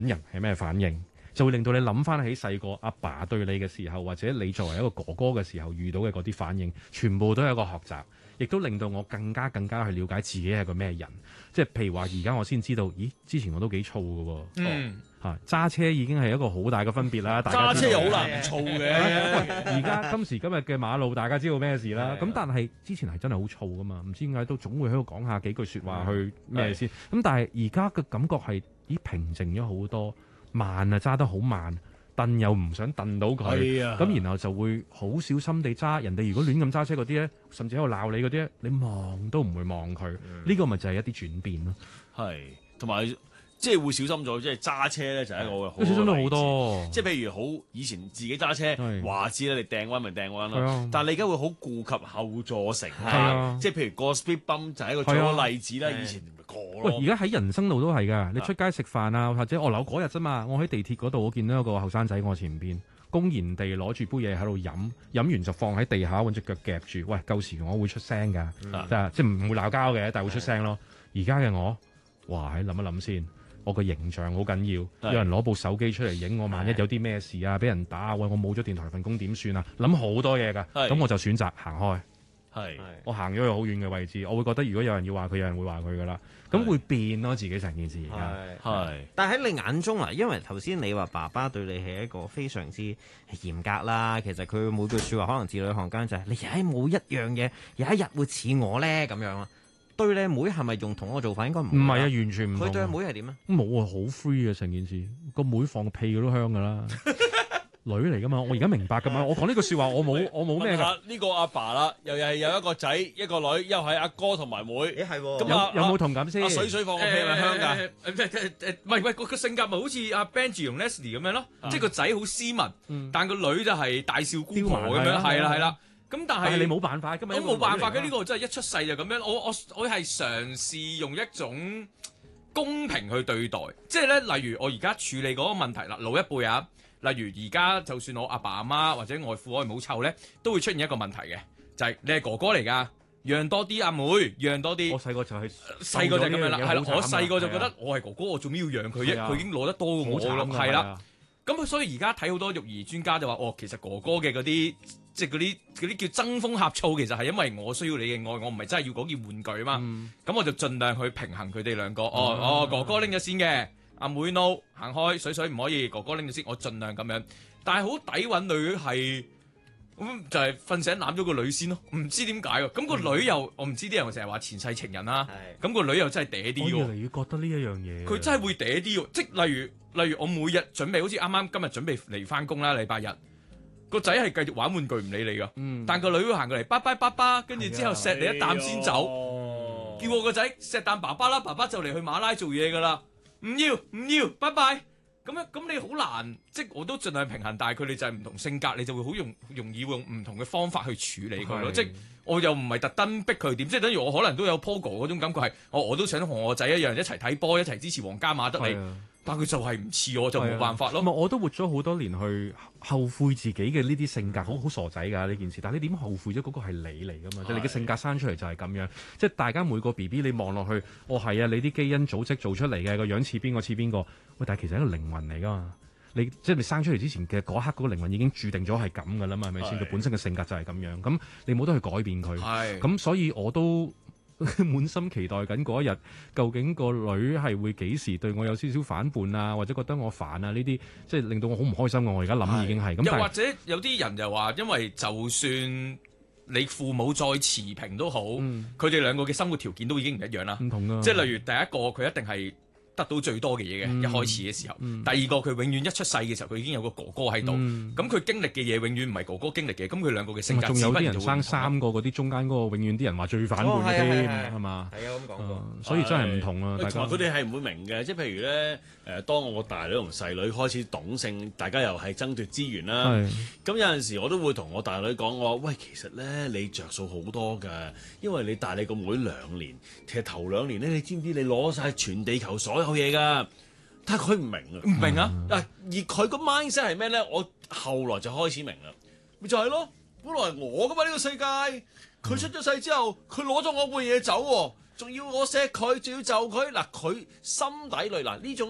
人係咩反應，就會令到你諗翻起細個阿爸對你嘅時候，或者你作為一個哥哥嘅時候遇到嘅嗰啲反應，全部都係一個學習，亦都令到我更加去了解自己係個咩人。即係譬如話，而家我先知道，咦，之前我都幾燥㗎喎。揸車已經係一個好大嘅分別啦。 揸車又好難唔燥嘅。 而家今時今日嘅馬路，大家知道咩事啦。咁但係之前係真係好燥㗎嘛，唔知點解都總會喺度講下幾句説話去咩先。咁但係而家嘅感覺係平靜咗好多，慢啊，揸得好慢，蹬又唔想蹬到佢，咁然後就會好小心地揸。人哋如果亂咁揸車嗰啲咧，甚至喺度鬧你嗰啲咧，你望都唔會望佢。呢個咪就係一啲轉變咯。 係，同埋即係會小心咗，即係揸車咧就係一個好小心咗好多。 即係譬如好以前自己揸車話知咧，你掟彎咪掟彎咯。但係你而家會好顧及後座乘客，即係譬如個 speed bump 就係一個最好例子啦。以前喂，而家喺人生路都係㗎。你出街食飯啊，或者我樓嗰日啫嘛，我喺地鐵嗰度，我見到一個後生仔我前邊，公然地攞住杯嘢喺度飲完就放喺地下揾隻腳夾住。喂，舊時我會出聲㗎，即係唔會鬧交嘅，但係會出聲咯。而家嘅我，哇，諗一諗先。我個形象好緊要，有人攞部手機出嚟影我，萬一有啲咩事啊，俾人打，喂，我冇咗電台份工點算啊？諗好多嘢㗎，咁我就選擇行開。我行咗去好遠嘅位置，我會覺得如果有人要話佢，有人會話佢㗎啦。咁會變咯，自己成件事而家。 但係喺你眼中啊，因為頭先你話爸爸對你係一個非常之嚴格啦，其實佢每句説話可能字裏行間就係你冇一樣嘢有一日會似我咧咁樣啊。對你妹係咪用同一個做法？應該唔係啊，完全唔同。 佢對阿妹係點啊？ 冇啊，好 free 啊成件事。個妹放個屁佢都香㗎啦，女嚟㗎嘛。我而家明白㗎嘛。我講呢句説話，我冇咩㗎。 呢個阿爸啦，又係有一個仔一個女，又係阿哥同埋妹。 係喎。 咁有冇同感先？ 阿水放個屁咪香㗎？ 唔係個性格咪好似阿 Benji 同 Leslie 咁樣咯，即係個仔好斯文，但個女就係大笑姑婆咁樣。係啦。咁但係你冇辦法，咁我冇辦法嘅。呢個真係一出世就咁樣。我係嘗試用一種公平去對待，即係咧，例如我而家處理嗰個問題啦，老一輩啊，例如而家就算我阿爸阿媽或者外父外母湊咧，都會出現一個問題嘅，就係你係哥哥嚟㗎，讓多啲阿妹，讓多啲。 我細個就係咁樣啦，係啦，我細個就覺得我係哥哥，我做咩要讓佢啫？佢已經攞得多過我咯，係啦。咁所以而家睇好多育兒專家就話，其實哥哥嘅嗰啲。即係嗰啲叫爭風呷醋，其實係因為我需要你嘅愛，我唔係真係要嗰件玩具嘛。咁我就盡量去平衡佢哋兩個。哥哥拎咗先嘅，阿妹 no 行開，水唔可以，哥哥拎咗先，我盡量咁樣。但係好抵揾女係咁就係瞓醒攬咗個女先咯，唔知點解喎。咁個女又我唔知啲人成日話前世情人啦，咁個女又真係嗲啲喎。我越嚟越覺得呢一樣嘢， 佢真係會嗲啲喎。即係例如我每日準備好似啱啱今日準備嚟翻工啦，禮拜日。個仔係繼續玩玩具唔理你噶，但個女會行過嚟，拜拜，跟住之後錫你一啖先走，叫我個仔錫啖爸爸啦，爸爸就嚟去馬拉做嘢噶啦，唔要，拜拜，咁你好難，即係我都盡量平衡，但係佢哋就係唔同性格，你就會好容易用唔同嘅方法去處理佢咯，即係我又唔係特登逼佢點，即係等於我可能都有 Pogo 嗰種感覺係，我都想同我仔一樣一齊睇波，一齊支持皇家馬德里。但佢就係唔似我，就冇辦法咯。 我都活咗好多年去後悔自己嘅呢啲性格，好傻仔㗎呢件事。但係你點後悔咗？嗰個係你嚟㗎嘛？即係你嘅性格生出嚟就係咁樣。即係大家每個 BB 你望落去，係啊，你啲基因組織做出嚟嘅個樣似邊個似邊個？喂，但係其實係一個靈魂嚟㗎嘛。即係你生出嚟之前嘅嗰刻，嗰個靈魂已經註定咗係咁㗎啦嘛，係咪先？佢本身嘅性格就係咁樣。咁你冇得去改變佢。咁所以我都滿心期待緊嗰一日，究竟個女係會幾時對我有少少反叛啊，或者覺得我煩啊？呢啲即係令到我好唔開心。我而家諗已經係咁。 又或者有啲人就話，因為就算你父母再持平都好，佢哋兩個嘅生活條件都已經唔一樣啦。 唔同啊！ 即係例如第一個佢一定係得到最多嘅嘢嘅，一開始嘅時候。第二個佢永遠一出世嘅時候，佢已經有個哥哥喺度。咁佢經歷嘅嘢永遠唔係哥哥經歷嘅。咁佢兩個嘅性格仲有啲人生三個嗰啲，中間嗰個永遠啲人話最反叛嘅添，係嘛？ 係啊，咁講過。 所以真係唔同啊！大家佢哋係唔會明嘅，即係譬如咧，當我個大女同細女開始懂性，大家又係爭奪資源啦。咁有陣時我都會同我大女講，我話喂，其實咧你着數好多㗎，因為你大你個妹2年，其實頭2年咧，你知唔知你攞晒全地球所有嘢㗎？但係佢唔明啊， 唔明啊！ 而佢個 mindset 係咩咧？我後來就開始明啦，咪就係咯，本來係我㗎嘛呢個世界，佢出咗世之後，佢攞咗我杯嘢走喎，仲要我錫佢，仲要就佢嗱，佢心底裏嗱呢種咧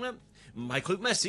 唔係佢咩小